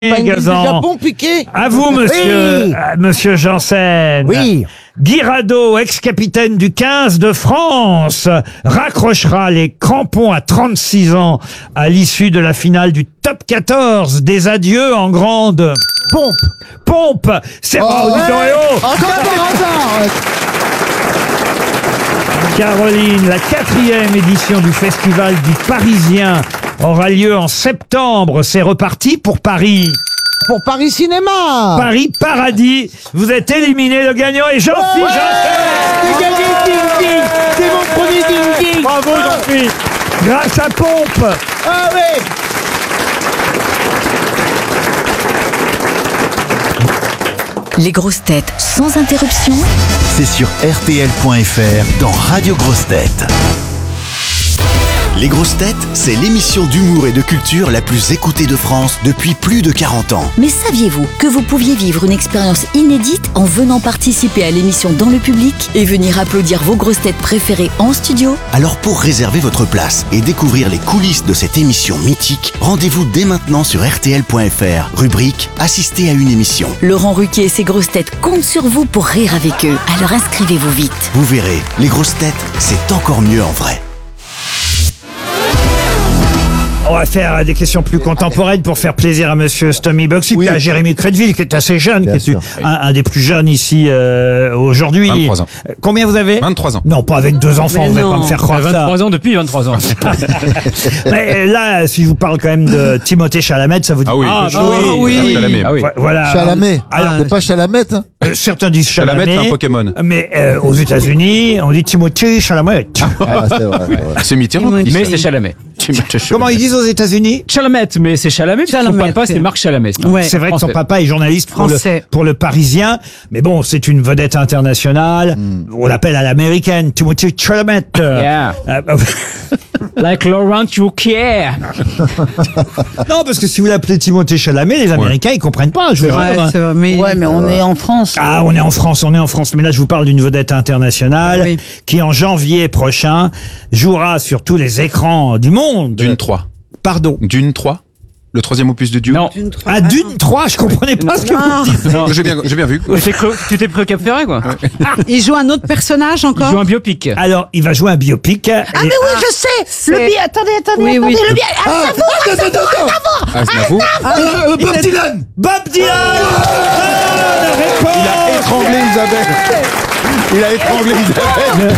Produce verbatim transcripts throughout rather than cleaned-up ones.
Gazan. Japon piqué. À vous, monsieur, Oui. euh, monsieur Janssen. Oui. Guy Rado, ex-capitaine du quinze de France, raccrochera les crampons à trente-six ans à l'issue de la finale du top quatorze des adieux en grande Pompe. pompe. C'est Oh, pas ouais. Encore par hasard. Caroline, la quatrième édition du Festival du Parisien aura lieu en septembre. C'est reparti pour Paris. Pour Paris Cinéma. Paris Paradis. Vous êtes éliminé. Le gagnant est Jean-Philippe Janssen. J'ai gagné ding ding. C'est mon premier ding ding. Bravo Jean-Philippe. Grâce à Pompe. Ah oui. Les grosses têtes sans interruption. C'est sur R T L point F R dans Radio Grosses Têtes. Les Grosses Têtes, c'est l'émission d'humour et de culture la plus écoutée de France depuis plus de quarante ans. Mais saviez-vous que vous pouviez vivre une expérience inédite en venant participer à l'émission dans le public et venir applaudir vos grosses têtes préférées en studio? Alors pour réserver votre place et découvrir les coulisses de cette émission mythique, rendez-vous dès maintenant sur R T L point F R, rubrique « Assister à une émission ». Laurent Ruquier et ses grosses têtes comptent sur vous pour rire avec eux. Alors inscrivez-vous vite. Vous verrez, les Grosses Têtes, c'est encore mieux en vrai. On va faire des questions plus contemporaines pour faire plaisir à monsieur Stomy Bugsy, Oui. puis à Jérémy Crédville, qui est assez jeune, Bien qui est sûr. un, un des plus jeunes ici euh, aujourd'hui. vingt-trois ans. Euh, Combien vous avez? vingt-trois ans. Non, pas avec deux enfants, vous n'allez pas me faire croire ça. vingt-trois ans depuis vingt-trois ans. Mais là, si je vous parle quand même de Timothée Chalamet, ça vous dit Ah oui, ah, je- bah oui. oui. Chalamet. Ah oui. Vo- Voilà. Chalamet. Alors, C'est pas Chalamet, hein. euh, certains disent Chalamet, Chalamet, c'est un Pokémon. mais euh, aux États-Unis, on dit Timothée Chalamet. Ah, c'est vrai, c'est vrai. C'est Mitterrand. qui dit Mais ça. c'est Chalamet. Comment ils disent aux États-Unis? Chalamet, mais c'est Chalamet. Son Chalamet, papa, c'est c'est- Marc Chalamet. Ouais. C'est vrai que son Français. papa est journaliste pour le, Français. pour le Parisien, mais bon, c'est une vedette internationale. On l'appelle à l'américaine, Timothée Chalamet. Yeah. Euh, bah, Like Laurent Ruquier. non, parce que si vous l'appelez Timothée Chalamet, les Américains, ils comprennent pas. Je vous Ouais, jure. c'est vrai, mais, Ouais, mais on est en France. Ah, on est en France, on est en France. Mais là, je vous parle d'une vedette internationale Oui. qui, en janvier prochain, jouera sur tous les écrans du monde. Dune trois. Pardon. Dune trois. Le troisième opus de Dune. Non. Ah, Dune trois, je comprenais pas ce que vous dites. Non. J'ai bien, j'ai bien vu. Tu t'es cru, tu t'es pris au Cap Ferret, quoi. il joue un autre personnage Il encore. joue un biopic. Alors, il va jouer un biopic. Ah mais oui, je sais. Le billet. Attendez, attendez, Oui, attendez. oui. Le billet. Ah, ça vaut. Attends, attends, attends. Ah, Aznavour. Euh, Bob Dylan. Bob Dylan. Bonne réponse. Il a étranglé Isabelle. Il a étranglé Isabelle.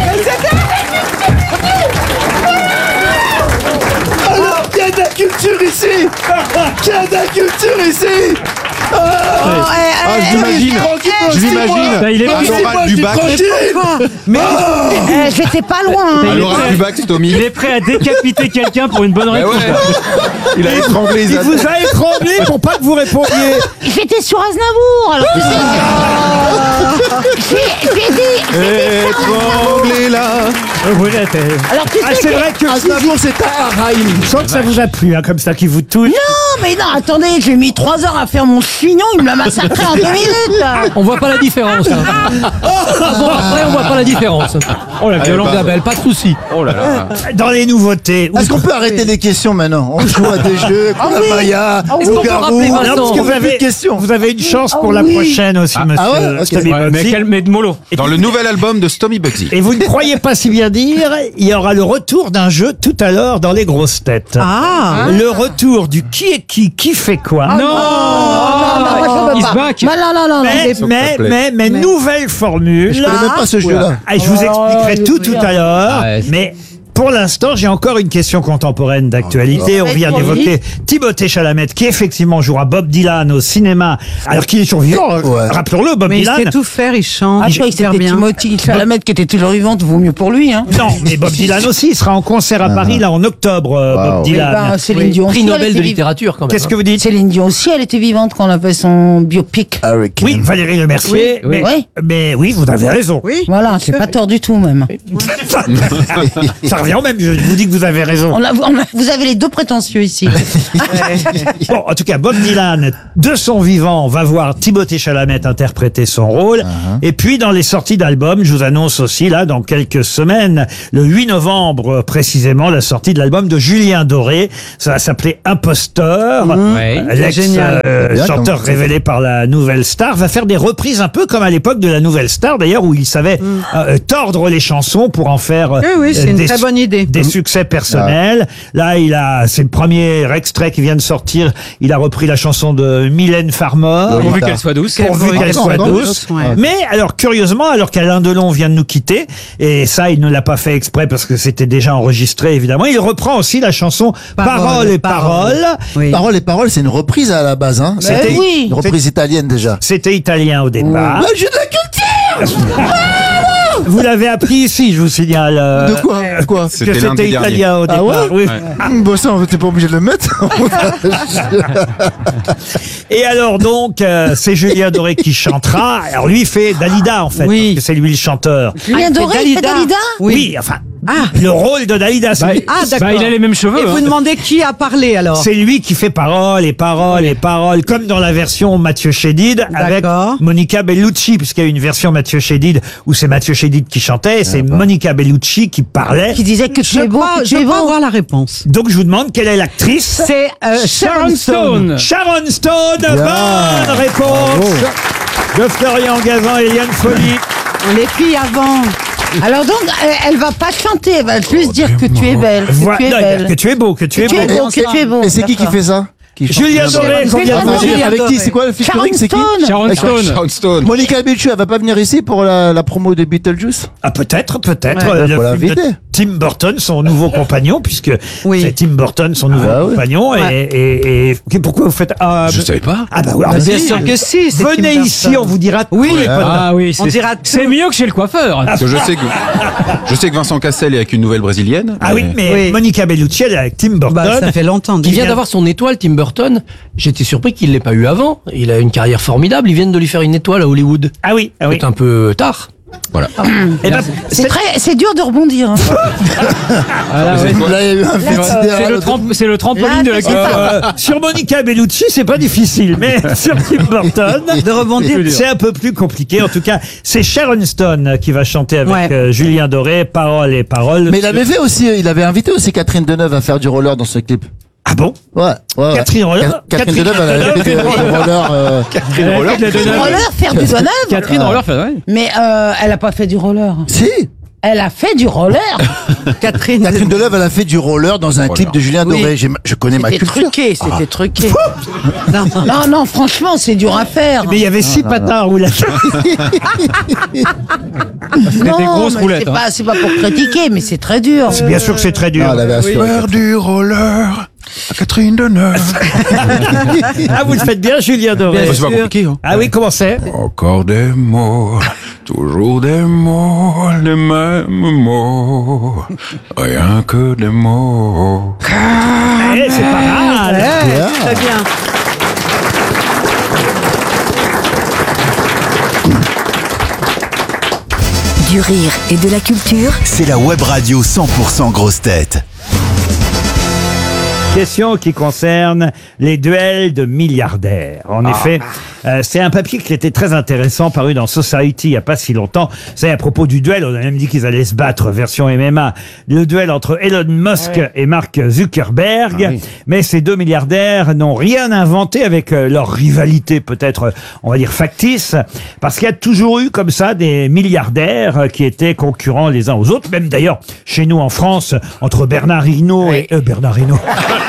Alors, qu'il y a de la culture ici. Qu'il y a de la culture ici. Oh, eh, Ah, je l'imagine. Je l'imagine. Ça, il est À pris. l'oral du bac. Mais eh, j'étais pas loin. À Hein. l'oral du bac, Stomy. Il est prêt à décapiter quelqu'un pour une bonne Bah réponse. ouais. Il a étranglé il Isabelle. vous a étranglé pour pas que vous répondiez. J'étais sur Aznavour. Alors tu sais. J'ai j'ai dit. Étranglé là. Euh, voilà, t'es- Alors tu Ah, sais. c'est que- vrai que Aznavour, c'est un Rahim. je sens que ça vous a plu, hein, comme ça, qui vous touche. Non, mais non, attendez, j'ai mis trois heures à faire mon chignon, il me l'a massacré en deux minutes. là. On voit pas la différence. Hein. Bon, après, on voit pas la différence. Oh la violence. Isabelle, pas de souci. Oh là là. Dans les nouveautés. Est-ce qu'on peut arrêter les questions maintenant? On joue à des jeux, Ah la oui. Maya, Ah oui. au Est-ce qu'on peut garou. rappeler Non, Vincent parce que vous On a plus avez, de questions. vous avez une chance pour Ah la oui. prochaine aussi, monsieur ah ouais, ok. Stomy Ouais, mais Bugsy. quel mais de mollo. Dans le nouvel album de Stomy Bugsy. Et vous ne croyez pas si bien dire, il y aura le retour d'un jeu tout à l'heure dans les grosses têtes. Ah. Le retour du qui est qui, qui fait quoi. Non. non, non, moi, je peux Il pas. se back. Non, non, non, non, non. Mais, S'il mais, te plaît. mais, mais, Mais- nouvelle formule. Je connais même pas ce jeu-là. Ah, je vous expliquerai Oh, tout je tout à l'heure. Ah ouais. Mais pour l'instant, j'ai encore une question contemporaine d'actualité. On vient d'évoquer Timothée Chalamet, qui effectivement jouera Bob Dylan au cinéma, alors qu'il est survivant. Ouais. Rappelons-le, Bob Mais il Dylan. sait tout faire, il chante. Ah, je croyais que hyper c'était bien. Timothy Chalamet qui était toujours vivante, vaut mieux pour lui, hein. Non, mais Bob Dylan aussi, il sera en concert à Paris, là, en octobre, euh, Wow. Bob Eh Dylan. ben, Céline Oui. Dion Prix aussi, elle Nobel était de vive- littérature, quand même. Qu'est-ce que vous dites? Céline Dion aussi, elle était vivante quand on a fait son biopic. Hurricane. Oui, Valérie Le Mercier. Oui, mais, oui. mais oui, vous avez raison. Oui. Voilà, c'est pas tort du tout, même. Ça revient croyant même, je vous dis que vous avez raison. On a- on a- vous avez les deux prétentieux ici. Bon, en tout cas, Bob Dylan, de son vivant, va voir Timothée Chalamet interpréter son rôle. Et puis, dans les sorties d'albums, je vous annonce aussi, là, dans quelques semaines, le huit novembre, précisément, la sortie de l'album de Julien Doré. Ça va s'appeler Imposteur. Ouais. L'ex, Génial. euh, Bien, chanteur comme- révélé par la Nouvelle Star, va faire des reprises un peu comme à l'époque de la Nouvelle Star, d'ailleurs, où il savait euh, tordre les chansons pour en faire euh, Oui, oui, c'est une des très su- bonne idée. des succès personnels. Là, il a, c'est le premier extrait qui vient de sortir. Il a repris la chanson de Mylène Farmer. Pourvu qu'elle soit douce. Pourvu qu'elle Attends, soit attends, douce. ouais. Mais alors, curieusement, alors qu'Alain Delon vient de nous quitter, et ça, il ne l'a pas fait exprès parce que c'était déjà enregistré, évidemment, il reprend aussi la chanson Parole, Parole, et parole. Paroles. Oui. Parole et parole, c'est une reprise à la base. Hein. C'était- oui. Une reprise italienne déjà. C'était italien au départ. Là, j'ai de la culture. Vous l'avez appris ici, je vous signale. euh, De quoi De quoi que C'était lundi c'était dernier. italien au Ah départ. ouais oui. Hum, Bon, ça, t'es pas obligé de le mettre. Et alors donc, euh, c'est Julien Doré qui chantera. Alors lui il fait Dalida en fait, Oui. parce que c'est lui le chanteur. Julien Ah, Doré, c'est il fait Dalida Oui, enfin, Ah. le rôle de Dalida, c'est Bah, lui- Ah, d'accord. bah, il a les mêmes cheveux. Et vous hein. demandez qui a parlé alors? c'est lui qui fait parole et parole et parole, comme dans la version Mathieu Chédid avec D'accord. Monica Bellucci, puisqu'il y a une version Mathieu Chédid où c'est Mathieu Chédid qui chantait, et c'est Monica Bellucci qui parlait. qui disait que tu Je es beau, crois, que je tu es crois beau. avoir la réponse. Donc je vous demande quelle est l'actrice. C'est euh, Sharon Stone. Sharon Sharon Stone, bonne réponse de Florian Gazan et Eliane Folly. Les filles avant. Alors donc, elle, elle va pas chanter, elle va juste dire que tu es belle, que Voilà, tu es non, belle. que tu es beau, que tu es tu beau. es beau, que tu es beau. Et c'est qui qui D'accord. fait ça Qui chante Julien bien. Doré, qu'on vient de Julien vous dire. Doré. Avec qui C'est quoi le Sharon featuring C'est qui Stone. Sharon Avec Stone. Sharon Stone. Monica Bellucci, elle va pas venir ici pour la, la promo de Beetlejuice Ah peut-être, peut-être. Ouais. euh, le Faut film de l'inviter. Tim Burton, son nouveau compagnon, puisque Oui. c'est Tim Burton, son nouveau bah oui. compagnon. Et, Ouais. et, et pourquoi vous faites ah, Je savais pas. ah bah oui, alors, Bah, bien si. sûr que si. c'est Venez Tim ici, Burton. on vous dira Oui. tous les potes. Ah oui, On c'est dira tout. c'est mieux que chez le coiffeur. Parce que je sais que, je sais que Vincent Cassel est avec une nouvelle brésilienne. Ah oui, mais Oui. Monica Bellucci, elle est avec Tim Burton. Bah, ça fait longtemps. Il vient déjà. d'avoir son étoile, Tim Burton. J'étais surpris qu'il l'ait pas eu avant. Il a une carrière formidable. Ils viennent de lui faire une étoile à Hollywood. Ah oui, ah oui. C'est un peu tard. Voilà. Eh ben, C'est très, c'est dur de rebondir. hein. Ah, là, ouais. Là, il y a eu un fait C'est sidéral. le, tramp- c'est le trampoline Là, de la c'est culture. euh, sur Monica Bellucci, c'est pas difficile, mais sur Tim Burton, De rebondir. c'est un peu plus compliqué. En tout cas, c'est Sharon Stone qui va chanter avec Ouais. euh, Julien Doré, Paroles et Paroles. Mais il avait fait aussi, il avait invité aussi Catherine Deneuve à faire du roller dans ce clip. Ah bon? Ouais, ouais. ouais. Catherine Roller Ca- Catherine Catherine Deneuve, elle a fait du Deneuve. roller. euh, Catherine Roller. Roller, faire du bonheur. Catherine Roller fait, ouais. Mais euh, elle a pas fait du roller. Si Elle a fait du roller. Catherine. Catherine Deneuve, elle a fait du roller dans un clip de Julien Oui. Doré. J'ai- Je connais ma C'était culture. truqué, c'était truqué. Non. Non, non, franchement, c'est dur à faire. Mais il y avait six patins roulés. Non, des grosses mais roulettes, c'est hein. pas, c'est pas pour critiquer, mais c'est très dur. Bien sûr que c'est très dur. Ah, elle avait assuré. Faire du roller à Catherine Deneuve. Ah, vous le faites bien, Julien Doré. C'est pas compliqué, hein. Ah oui, comment c'est? Encore des mots, toujours des mots, les mêmes mots, rien que des mots. Eh, c'est pas mal. Ouais, Bien. très bien. Du rire et de la culture, C'est la web radio cent pour cent grosse tête. Question qui concerne les duels de milliardaires. En effet, euh, c'est un papier qui était très intéressant, paru dans Society il n'y a pas si longtemps. C'est à propos du duel, on a même dit qu'ils allaient se battre, version M M A, le duel entre Elon Musk et Mark Zuckerberg. Mais ces deux milliardaires n'ont rien inventé avec euh, leur rivalité, peut-être, euh, on va dire, factice, parce qu'il y a toujours eu comme ça des milliardaires euh, qui étaient concurrents les uns aux autres, même d'ailleurs chez nous en France, entre Bernard Hinault et... euh, Bernard Hinault.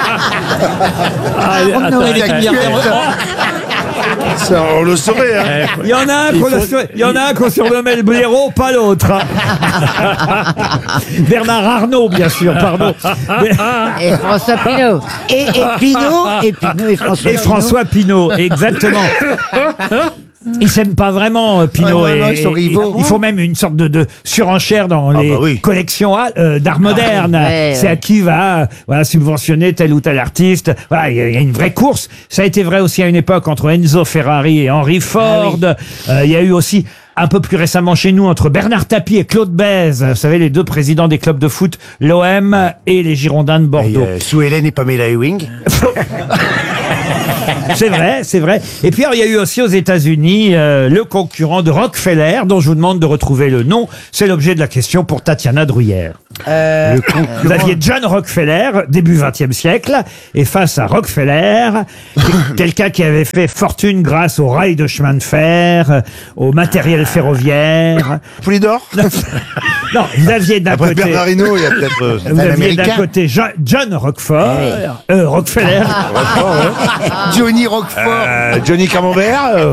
On aurait des milliardaires. Ça, on le saurait, hein. Il y en a un qu'on a- il y en a un qu'on surnommait le blaireau, pas l'autre. hein. Bernard Arnault, bien sûr, pardon. Et François Pinault. Et, et Pinault, et Pinault et François Et François Pinault, exactement. Ils s'aiment pas vraiment, euh, Pinault. Ouais, ouais, et- ouais, ils sont et- rivaux. il faut même une sorte de, de surenchère dans les bah oui. collections ah, euh, d'art moderne. ouais, C'est ouais. à qui va euh, voilà, subventionner tel ou tel artiste. Voilà, il y, a- il y a une vraie course. Ça a été vrai aussi à une époque entre Enzo Ferrari et Henry Ford. Euh, Il y a eu aussi un peu plus récemment chez nous, entre Bernard Tapie et Claude Bèze, vous savez, les deux présidents des clubs de foot, l'O M et les Girondins de Bordeaux. Euh, Sue Hélène et Pamela Ewing. C'est vrai, c'est vrai. Et puis alors, il y a eu aussi aux États-Unis euh, le concurrent de Rockefeller, dont je vous demande de retrouver le nom. C'est l'objet de la question pour Tatiana Druyère. Euh, Le concurrent. Vous aviez John Rockefeller, début vingtième siècle, et face à Rockefeller, quelqu'un qui avait fait fortune grâce aux rails de chemin de fer, euh, au matériel ferroviaire. Poulidor. Non, vous aviez d'un Après côté... Bernard Hinault, il y a peut-être euh, Vous un aviez d'un Américain. côté Jo- John Roquefort, euh, Rockefeller, Johnny Roquefort. Euh, Johnny Camembert. euh.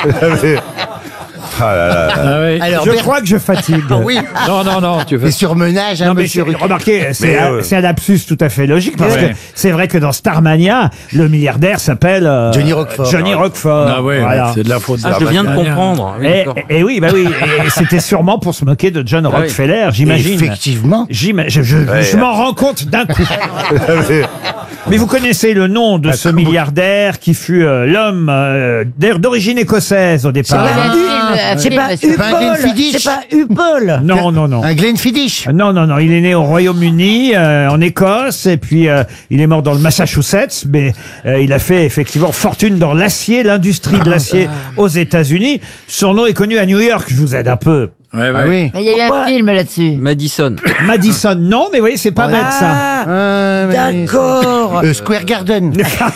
Ah là là. Ah oui. alors, je Ber- crois que je fatigue. oui, Non, non, non, tu Et veux. surmenage, hein, Non mais monsieur c'est- Ruquier. remarquez, c'est Mais, un, euh, c'est un lapsus tout à fait logique parce Ouais. que c'est vrai que dans Starmania, le milliardaire s'appelle euh, Johnny Roquefort. Johnny Roquefort. Ah ouais, Voilà. c'est de la faute. Ah, je viens de comprendre. Oui, Et, d'accord. et oui, bah oui, et c'était sûrement pour se moquer de John Rockefeller, j'imagine. Effectivement. J'ima- Je, je- Ouais. je m'en rends compte d'un coup. Mais vous connaissez le nom de ce milliardaire qui fut euh, l'homme euh, d'ailleurs d'origine écossaise au départ. C'est un film, un c'est film, pas monsieur. pas un Upol, Glenfiddich. c'est pas Upol. Non, non, non. Un Glenfiddich. Non, non, non. Il est né au Royaume-Uni, euh, en Écosse, et puis euh, il est mort dans le Massachusetts, mais euh, il a fait effectivement fortune dans l'acier, l'industrie de l'acier aux États-Unis. Son nom est connu à New York. Je vous aide un peu. Ouais, ouais. Ah oui. Mais il y a eu un Pourquoi film là-dessus. Madison. Madison, non, mais vous voyez, c'est pas bête ça. Ah, Ah, mais- d'accord. Euh, Square Garden.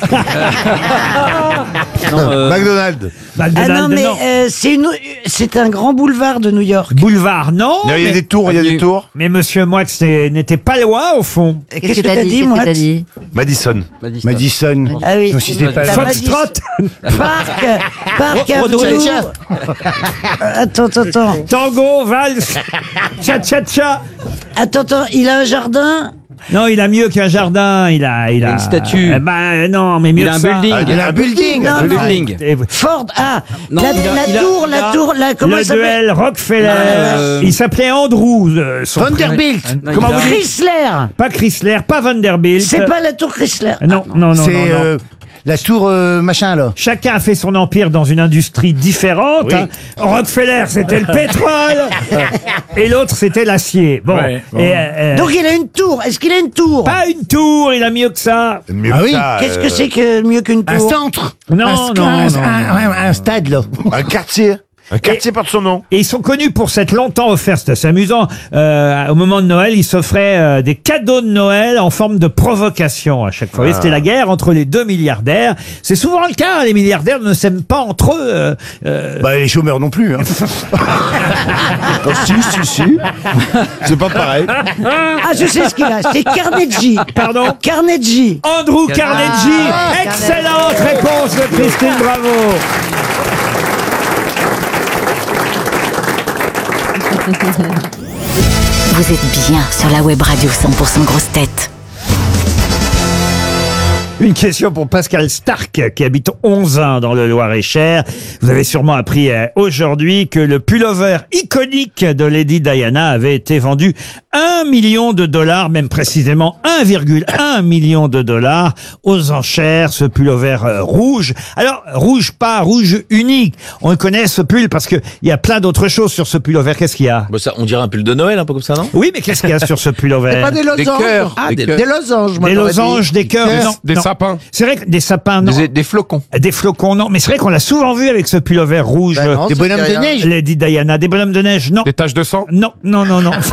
Non, euh, McDonald's. Ah McDonald's, non, mais non. euh, c'est une- c'est un grand boulevard de New York. Boulevard, non. Il y a mais, des tours, il y a des tours. mais Monsieur Moix c'est- n'était pas loin au fond. Qu'est-ce que t'as dit, Qu'est-ce moi que t'as dit Madison. Madison. Madison. Ah oui. Je me suis dit, pas- La Foxtrot. Parc, Parc Broadway. Avenue. Tiens. Attends, attends, attends. Tango, valse, cha-cha-cha. Attends, attends, il a un jardin. Non, il a mieux qu'un jardin. Il a, il a une statue. Eh ben non, mais mieux Il a que un ça. building. Ah, il y a un building. Non, Le non. building. Et- Ford, ah, Non, la, il a- la il a- tour, il a- la tour, la, comment le il s'appelle duel Rockefeller. Euh, Il s'appelait Andrew. euh, son Vanderbilt. Non, Comment il a- vous dites Chrysler. Pas Chrysler, pas Vanderbilt. C'est pas la tour Chrysler. Non, non, non, non. C'est non. euh, la tour euh, machin là. Chacun a fait son empire dans une industrie différente. Oui. hein. Rockefeller, c'était le pétrole. Et l'autre, c'était l'acier. Bon. Ouais, bon. Et, euh, Donc il a une tour. Est-ce qu'il a une tour? pas une tour, il a mieux que ça. Mieux Ah que oui. ça, Qu'est-ce euh, que c'est que mieux qu'une Un tour? centre. Non, un, non, un, non, un- un- un stade là. Un quartier. Un quartier porte son nom. Et ils sont connus pour s'être longtemps offerts, c'est assez amusant, euh, au moment de Noël, ils s'offraient euh, des cadeaux de Noël en forme de provocation à chaque fois. Et c'était la guerre entre les deux milliardaires. C'est souvent le cas, hein, les milliardaires ne s'aiment pas entre eux. euh, euh, Bah les chômeurs non plus. Hein. Oh, si, si, si. C'est pas pareil. Ah, je sais ce qu'il a. C'est Carnegie. Pardon Carnegie. Andrew Carnegie, Ah, excellente réponse de Christine Bravo. Vous êtes bien sur la web radio cent pour cent Grosses Têtes. Une question pour Pascal Stark, qui habite Onzain dans le Loir-et-Cher. Vous avez sûrement appris euh, aujourd'hui que le pullover iconique de Lady Diana avait été vendu un million de dollars, même précisément un virgule un million de dollars aux enchères, ce pullover euh, rouge. Alors, rouge pas, rouge unique. On connaît ce pull parce que il y a plein d'autres choses sur ce pullover. Qu'est-ce qu'il y a? Bah ça, on dirait un pull de Noël, un peu comme ça, non? Oui, mais qu'est-ce qu'il y a sur ce pullover? Pas des losanges. Des cœurs. Ah, Des des, cœurs. des losanges, moi. Des j'aurais dit. losanges, des cœurs, non, Des non. sapins. C'est vrai que des sapins, non. Des, des flocons. Des flocons, non. Mais c'est vrai qu'on l'a souvent vu avec ce pullover rouge. Ben non, Des ça bonhommes fait de rien. neige. Lady Diana. Des bonhommes de neige, non. Des taches de sang. Non, non, non, non.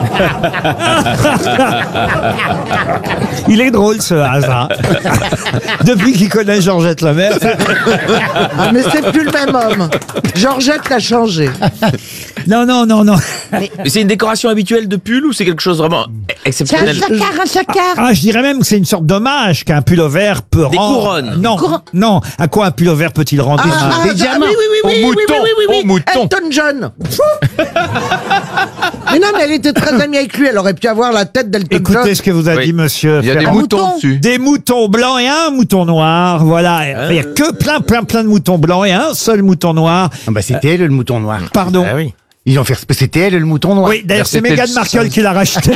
Il est drôle, ce hasard. Depuis qu'il connaît Georgette Lemaire. Ah, mais c'est plus le même homme. Georgette l'a changé. Non, non, non, non. Mais c'est une décoration habituelle de pull ou c'est quelque chose vraiment C'est un exceptionnel? chacard, un chacard. Ah, je dirais même que c'est une sorte d'hommage qu'un pullover peut Des rendre. couronnes. Non, Couronnes. non. À quoi un pullover peut-il rendre Ah, hommage? ah, des ah, diamants. oui, oui, oui, Au oui, oui, mouton, oui, oui, oui, au oui. mouton. Elton John. Mais non, mais elle était très amie avec lui. Elle aurait pu avoir la tête d'Elton John. Écoutez ce que vous a Oui. dit monsieur Il y a des Ferrand. moutons mouton. dessus. Des moutons blancs et un mouton noir, voilà. Il y a que plein, plein, plein de moutons blancs et un seul mouton noir. Ah bah c'était elle le mouton noir. Pardon. Ah oui. Ils ont fait. C'était elle le mouton noir. Oui, d'ailleurs, c'est C'était Meghan le Markle seul. qui l'a racheté.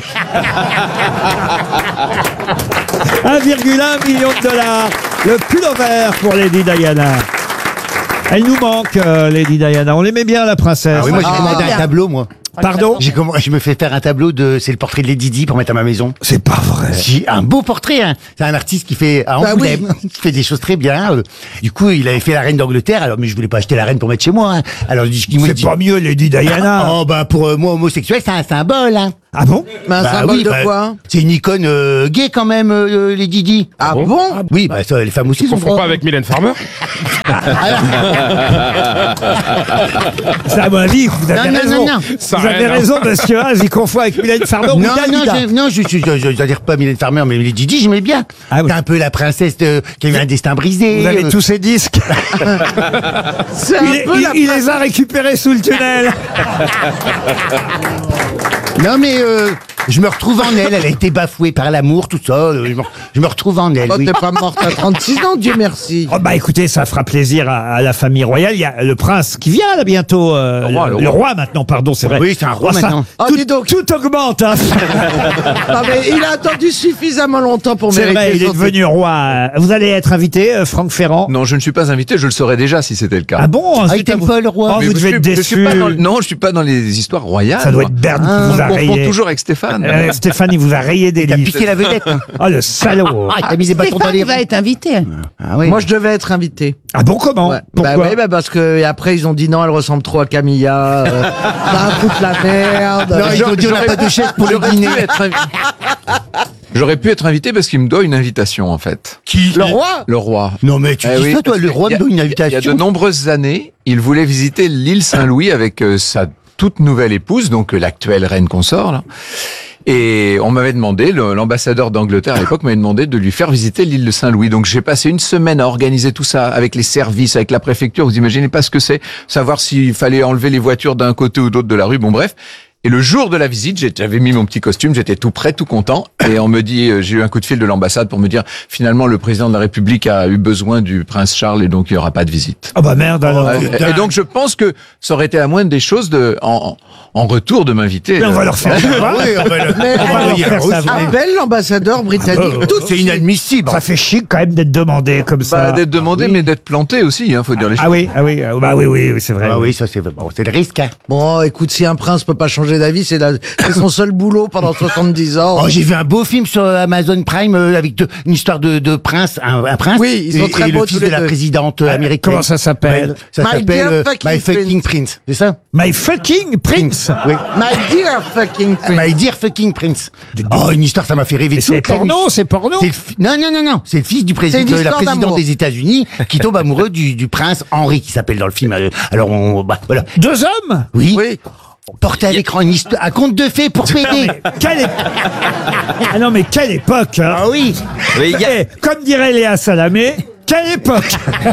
un virgule un million de dollars. Le pullover pour Lady Diana. Elle nous manque, euh, Lady Diana. On l'aimait bien, la princesse. Ah oui, moi j'ai Ah, commandé bien. un tableau, moi. Pardon? J'ai comm- Je me fais faire un tableau de, c'est le portrait de Lady Di pour mettre à ma maison. C'est pas vrai. J'ai un beau portrait, hein. C'est un artiste qui fait à Bah Angoulême, qui fait des choses très bien. euh. Du coup, il avait fait la reine d'Angleterre, alors mais je voulais pas acheter la reine pour mettre chez moi. Hein. Alors je dis, il me C'est dit, pas mieux, Lady Diana. oh bah pour euh, moi homosexuel, c'est un symbole. Hein. Ah bon? Mais un Bah symbole oui, de bah, quoi? C'est une icône euh, gay quand même, euh, Lady Di. Ah bon? Oui, bah ça, les femmes aussi Tu sont confonds droits. pas avec Mylène Farmer? C'est à mon avis, vous avez Non, non, raison. non, non. Ça Vous avez rien, raison, monsieur Haas, il confond avec Mylène Farmer ou Non, non, Dalida. je, non, je suis, je, je, je veux dire pas Mylène Farmer, mais Lady Di, j'aimais bien. Ah oui. C'est un peu la princesse de- qui a eu un destin brisé. Vous avez euh. tous ces disques. C'est un Il, peu il- la il les a récupérés sous le tunnel. Non, mais euh, je me retrouve en elle. Elle a été bafouée par l'amour, tout ça. euh, Je me, je me retrouve en elle. Oh, Oui. t'es pas morte à trente-six ans, Dieu merci. Oh bah écoutez, ça fera plaisir à, à la famille royale. Il y a le prince qui vient là bientôt. euh, Le roi, le, le le roi. roi maintenant, pardon, c'est vrai. Oui, c'est un roi Oh, ça- maintenant. Oh, tout, dis donc. tout augmente. Hein. Non, mais il a attendu suffisamment longtemps pour C'est mériter vrai, il est son devenu roi. Vous allez être invité, euh, Franck Ferrand. Non, je ne suis pas invité, je le saurais déjà si c'était le cas. Ah bon? Ah, zut, il t'aime vous- pas, le roi? Oh, Mais vous je devez suis- être je suis déçu. pas dans le- non, je suis pas dans les histoires royales. Ça doit moi. être Berne qui Ah, vous a On confond rayé. toujours avec Stéphane. Euh, Stéphane, il vous a rayé des T'as livres. piqué la vedette. Hein. Oh, le salaud. Ah, il t'a mis des bâtons dans les Stéphane va roues. être invité. Ah oui. Moi, je devais être invité. Ah bon, comment? Ouais. Pourquoi? Bah oui, bah parce que et après ils ont dit non, elle ressemble trop à Camilla. Euh, ça va foutre la merde. Non, ils ont dit on n'a pas de chef pour le J'aurais dîner. pu être invi- J'aurais pu être invité parce qu'il me doit une invitation en fait. Qui Le roi. Le roi. Non, mais tu Eh dis oui, ça, toi, parce le que roi il y me a- donne une Il y a invitation. de nombreuses années, il voulait visiter l'île Saint-Louis avec euh, sa toute nouvelle épouse, donc euh, l'actuelle reine consort. Là. Et on m'avait demandé, le- l'ambassadeur d'Angleterre à l'époque m'avait demandé de lui faire visiter l'île de Saint-Louis. Donc j'ai passé une semaine à organiser tout ça avec les services, avec la préfecture. Vous imaginez pas ce que c'est, savoir s'il fallait enlever les voitures d'un côté ou d'autre de la rue. Bon bref. Et le jour de la visite, j'ai- j'avais mis mon petit costume, j'étais tout prêt, tout content. Et on me dit, euh, j'ai eu un coup de fil de l'ambassade pour me dire, finalement, le président de la République a eu besoin du prince Charles et donc il n'y aura pas de visite. Oh bah merde alors. Euh, et donc je pense que ça aurait été la moindre des choses de, en, en retour de m'inviter. Mais on va leur faire savoir. Oui, on va le- Mais on va alors, le dire faire aussi. savoir. appelle l'ambassadeur britannique. Tout C'est inadmissible. Ça fait chic quand même d'être demandé comme ça. Bah, d'être demandé, mais d'être planté aussi, hein, faut dire les choses. Ah oui, ah oui, ah bah oui, oui, oui, c'est vrai. Ah oui, ça c'est bon, c'est le risque. Hein. Bon, écoute, si un prince peut pas changer d'avis, c'est la- c'est son seul boulot pendant soixante-dix ans. Oh, j'ai vu un beau film sur Amazon Prime euh, avec de- une histoire de, de prince, un, un prince. Oui, ils sont et, très et beaux le fils tous de les la deux. présidente euh, Ah, américaine. comment ça s'appelle Ouais, Ça My s'appelle dear euh, fucking My Fucking Prince. C'est ça? My fucking prince. Oui. My dear fucking prince. My Dear Fucking Prince. Oh, une histoire, ça m'a fait rêver. Et c'est toute la porno, nuit. c'est porno. C'est le fi- Non, non, non, non. C'est le fils du C'est président, une de la histoire présidente d'amour. des États-Unis qui tombe amoureux du, du prince Henri, qui s'appelle dans le film. euh, Alors, on, bah, voilà. Deux hommes. Oui. Oui. Porté à l'écran une histoire, un conte de fées pour Non, péder. mais quelle é- Ah non mais quelle époque hein. Ah oui. Oui, il y a- Eh, comme dirait Léa Salamé, quelle époque.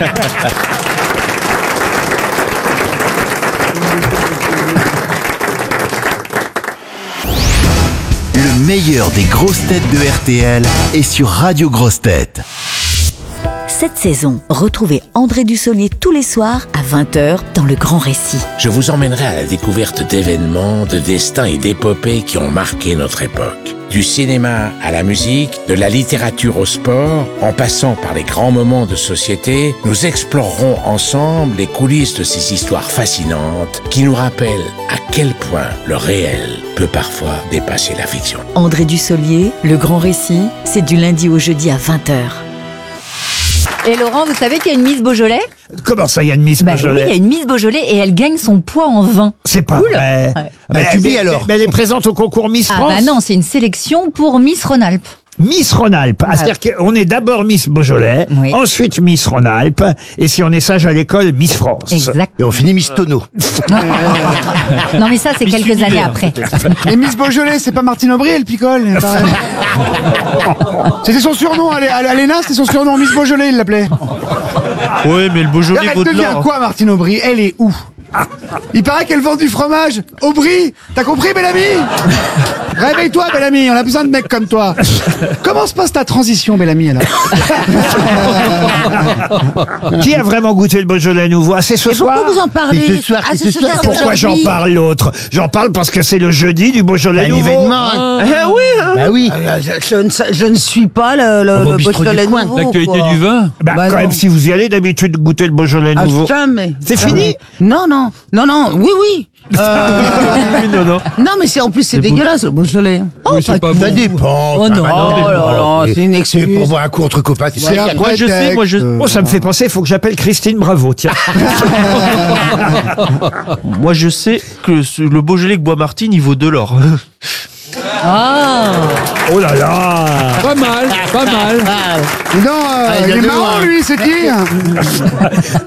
Le meilleur des grosses têtes de R T L est sur Radio Grosses Têtes. Cette saison, retrouvez André Dussolier tous les soirs à vingt heures dans Le Grand Récit. Je vous emmènerai à la découverte d'événements, de destins et d'épopées qui ont marqué notre époque. Du cinéma à la musique, de la littérature au sport, en passant par les grands moments de société, nous explorerons ensemble les coulisses de ces histoires fascinantes qui nous rappellent à quel point le réel peut parfois dépasser la fiction. André Dussolier, Le Grand Récit, c'est du lundi au jeudi à vingt heures. Et Laurent, vous savez qu'il y a une Miss Beaujolais? Comment ça, il y a une Miss Bah oui, Beaujolais? il y a une Miss Beaujolais et elle gagne son poids en vin. C'est pas Cool. vrai. Ouais. Mais, Bah, tu dis mais- alors. mais elle est présente au concours Miss Ah France. bah non, c'est une sélection pour Miss Rhône-Alpes. Miss Rhône-Alpes. Ah, c'est-à-dire qu'on est d'abord Miss Beaujolais, Oui. ensuite Miss Rhône-Alpes, et si on est sage à l'école, Miss France. Exact. Et on finit Miss Tonneau. Non mais ça, c'est quelques années après. Et Miss Beaujolais, c'est pas Martine Aubry, elle picole. il paraît. C'était son surnom, à l'E- à l'E N A, c'était son surnom, Miss Beaujolais, il l'appelait. Oui, mais le Beaujolais Elle vaut de devient l'or. quoi, Martine Aubry? Elle est où? Il paraît qu'elle vend du fromage. Aubry, t'as compris, bel ami? Réveille-toi, Bellamy, on a besoin de mecs comme toi. Comment se passe ta transition, Bellamy, alors? Qui a vraiment goûté le Beaujolais nouveau? Ah, c'est ce Et soir. pourquoi vous en parlez? C'est ce soir, Ah, c'est c'est ce ce soir. soir, Pourquoi j'en aujourd'hui. parle l'autre? J'en parle parce que c'est le jeudi du Beaujolais Un nouveau. événement. Ah. Eh oui, hein. Bah oui. Euh, Je, je ne, sais- je ne suis pas le, le, On va au le bistrot Beaujolais du coin. nouveau. L'actualité quoi. du vin. Bah, Bah quand non. même, si vous y allez d'habitude goûter le Beaujolais Ah, nouveau. jamais. C'est Jamais. fini? Non, non, non, non, oui, oui. Euh, non, non. non, mais c'est en plus c'est dégueulasse le Beaujolais. Oh, Oui, c'est pas Ça bon. dépend. Oh ça non, va, oh là là, c'est une C'est excuse. pour voir un coup entre copains. C'est C'est vrai. un Moi, je sais, moi, je- prétexte. Oh, ça me fait penser, il faut que j'appelle Christine Bravo, tiens. Moi, je sais que ce- le Beaujolais que boit Martine, il vaut de l'or. Ah. Oh là là. Pas mal, pas mal. Dis donc, euh, Ah, il y a il est deux marrant, loin. lui, c'est qui?